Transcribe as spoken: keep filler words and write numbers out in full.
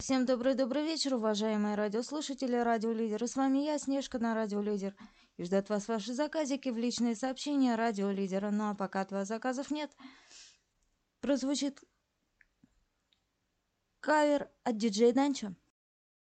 Всем добрый-добрый вечер, уважаемые радиослушатели, радиолидеры. С вами я, Снежка на Радиолидер. И ждет вас ваши заказики в личные сообщения Радиолидера. Ну а пока от вас заказов нет, прозвучит кавер от диджея Данчо.